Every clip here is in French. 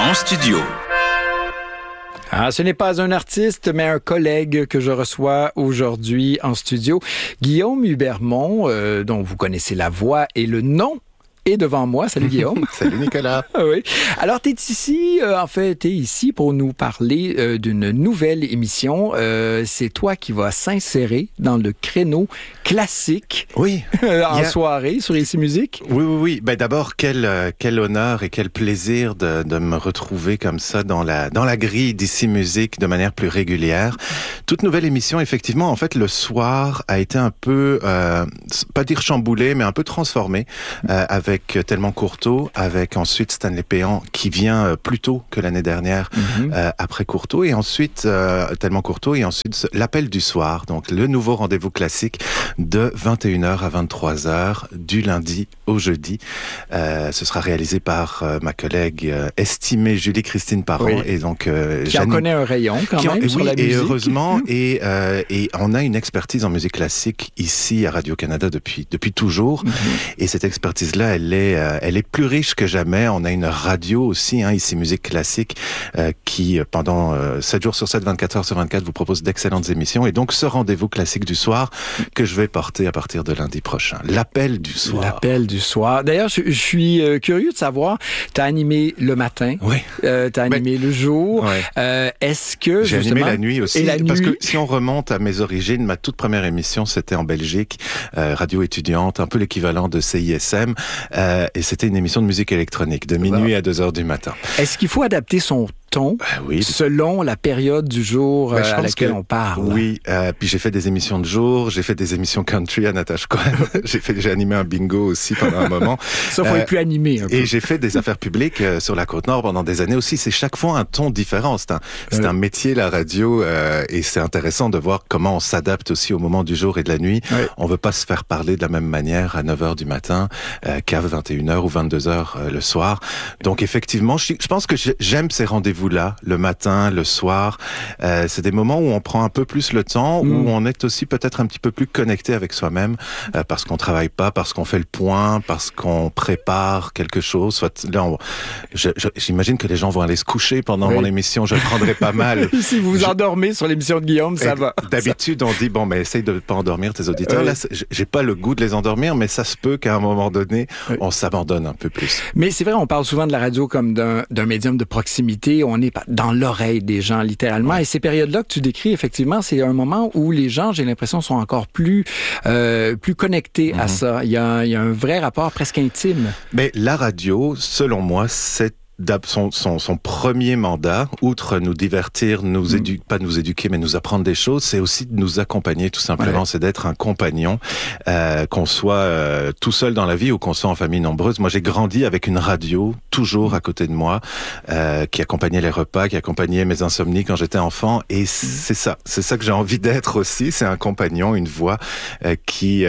En studio. Ah, ce n'est pas un artiste, mais un collègue que je reçois aujourd'hui en studio. Guillaume Hubermont, dont vous connaissez la voix et le nom, est devant moi. Salut Guillaume. Salut Nicolas. Oui. Alors, t'es ici pour nous parler d'une nouvelle émission. C'est toi qui vas s'insérer dans le créneau classique. Oui. En soirée sur ICI Musique. Oui. Ben d'abord, quel honneur et quel plaisir de me retrouver comme ça dans la grille d'ICI Musique de manière plus régulière. Toute nouvelle émission, effectivement, en fait, le soir a été un peu, pas dire chamboulé, mais un peu transformé, avec Tellement Courteau, avec ensuite Stanley Péan qui vient plus tôt que l'année dernière après Courteau, et ensuite Tellement Courteau, et ensuite l'appel du soir, donc le nouveau rendez-vous classique de 21h à 23h du lundi au jeudi. Ce sera réalisé par ma collègue estimée Julie-Christine Parent, oui. Et donc qui en connaît un rayon quand même sur la musique. Et heureusement, et on a une expertise en musique classique ici à Radio-Canada depuis toujours, et cette expertise-là, elle est plus riche que jamais. On a une radio aussi, ICI Musique Classique, qui pendant 7 jours sur 7, 24 heures sur 24, vous propose d'excellentes émissions. Et donc ce rendez-vous classique du soir que je vais porter à partir de lundi prochain. L'appel du soir. L'appel du soir. D'ailleurs, je suis curieux de savoir, t'as animé le matin, oui. T'as animé le jour. Ouais. Est-ce que j'ai animé la nuit aussi, parce que si on remonte à mes origines, ma toute première émission, c'était en Belgique, radio étudiante, un peu l'équivalent de CISM. Et c'était une émission de musique électronique, de minuit à 2h du matin. Est-ce qu'il faut adapter son ton selon la période du jour à laquelle on parle? Oui, puis j'ai fait des émissions de jour, j'ai fait des émissions country à Natasha Cohen, j'ai animé un bingo aussi pendant un moment. Ça, faut être plus animé un peu. Et j'ai fait des affaires publiques sur la Côte-Nord pendant des années aussi. C'est chaque fois un ton différent. C'est un métier, la radio, et c'est intéressant de voir comment on s'adapte aussi au moment du jour et de la nuit. On veut pas se faire parler de la même manière à 9h du matin qu'à 21h ou 22h le soir. Donc effectivement, je pense que j'aime ces rendez-vous-là, le matin, le soir. C'est des moments où on prend un peu plus le temps, où on est aussi peut-être un petit peu plus connecté avec soi-même, parce qu'on travaille pas, parce qu'on fait le point, parce qu'on prépare quelque chose. Soit là, j'imagine que les gens vont aller se coucher pendant mon émission. Je le prendrai pas mal. Si vous vous endormez sur l'émission de Guillaume, ça va. D'habitude, on dit mais essaye de pas endormir tes auditeurs. Là, j'ai pas le goût de les endormir, mais ça se peut qu'à un moment donné, on s'abandonne un peu plus. Mais c'est vrai, on parle souvent de la radio comme d'un médium de proximité. On est dans l'oreille des gens, littéralement. Et ces périodes-là que tu décris, effectivement, c'est un moment où les gens, j'ai l'impression, sont encore plus connectés à ça. Il y a un vrai rapport presque intime. Mais la radio, selon moi, c'est son premier mandat, outre nous divertir, pas nous éduquer, mais nous apprendre des choses, c'est aussi de nous accompagner, tout simplement. C'est d'être un compagnon, qu'on soit tout seul dans la vie ou qu'on soit en famille nombreuse. Moi, j'ai grandi avec une radio toujours à côté de moi, qui accompagnait les repas, qui accompagnait mes insomnies quand j'étais enfant. Et c'est ça que j'ai envie d'être aussi. C'est un compagnon, une voix qui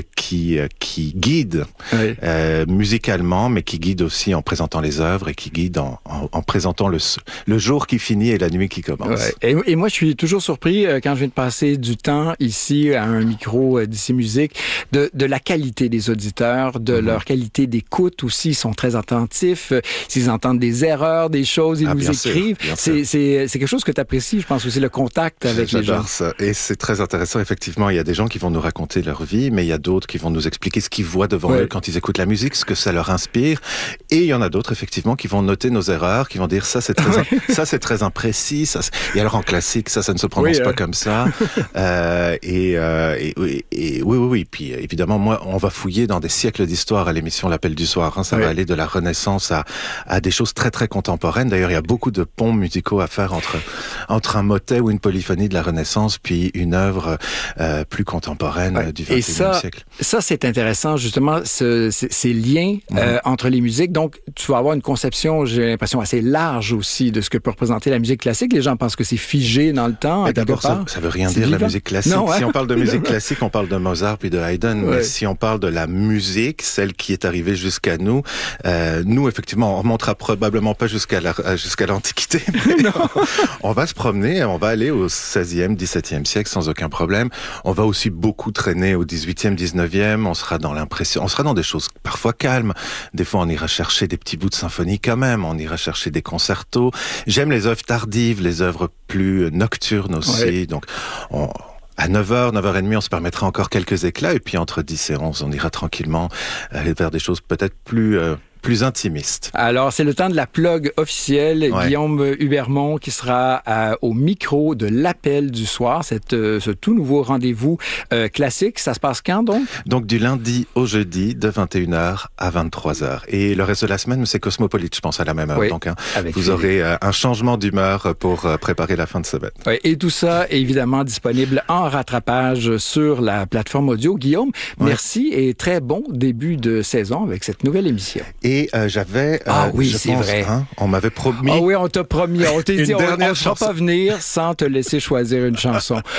guide musicalement, mais qui guide aussi en présentant les œuvres et qui guide en présentant le jour qui finit et la nuit qui commence. Et moi, je suis toujours surpris quand je viens de passer du temps ici à un micro d'ICI Musique de la qualité des auditeurs, de leur qualité d'écoute aussi. Ils sont très attentifs. S'ils entendent des erreurs, des choses, ils nous écrivent. C'est quelque chose que tu apprécies, je pense aussi, le contact avec les gens. J'adore ça. Et c'est très intéressant, effectivement. Il y a des gens qui vont nous raconter leur vie, mais il y a d'autres qui vont nous expliquer ce qu'ils voient devant eux quand ils écoutent la musique, ce que ça leur inspire. Et il y en a d'autres, effectivement, qui vont noter nos erreurs, qui vont dire ça c'est très imprécis, et alors en classique ça ne se prononce pas comme ça. Oui. Puis évidemment, moi, on va fouiller dans des siècles d'histoire à l'émission L'Appel du Soir. Ça va aller de la Renaissance à des choses très très contemporaines. D'ailleurs, il y a beaucoup de ponts musicaux à faire entre un motet ou une polyphonie de la Renaissance puis une œuvre plus contemporaine du XXIe siècle. Ça c'est intéressant justement, ces liens entre les musiques. Donc tu vas avoir une conception, j'ai l'impression, assez large aussi de ce que peut représenter la musique classique. Les gens pensent que c'est figé dans le temps. D'abord, ça veut rien dire, la musique classique. Non, Si on parle de musique classique, on parle de Mozart puis de Haydn. Mais si on parle de la musique, celle qui est arrivée jusqu'à nous, effectivement, on remontera probablement pas jusqu'à l'Antiquité. On va se promener, on va aller au 16e, 17e siècle sans aucun problème. On va aussi beaucoup traîner au 18e, 19e. On sera dans des choses parfois calmes. Des fois, on ira chercher des petits bouts de symphonie quand même. l'après-midi, on ira chercher des concertos. J'aime les œuvres tardives, les œuvres plus nocturnes aussi. Ouais. Donc, à 9h, 9h30, on se permettra encore quelques éclats. Et puis, entre 10 et 11, on ira tranquillement vers des choses peut-être plus intimiste. Alors, c'est le temps de la plug officielle. Ouais. Guillaume Hubermont qui sera au micro de l'appel du soir, ce tout nouveau rendez-vous classique. Ça se passe quand donc? Donc, du lundi au jeudi, de 21h à 23h. Et le reste de la semaine, c'est Cosmopolite, je pense, à la même heure. Oui, donc, vous aurez un changement d'humeur pour préparer la fin de semaine. Oui, et tout ça est évidemment disponible en rattrapage sur la plateforme audio. Guillaume, merci et très bon début de saison avec cette nouvelle émission. Et j'avais... oui, c'est vrai. Hein, on m'avait promis... Ah oui, on t'a promis. On t'a dit, on ne va pas venir sans te laisser choisir une chanson.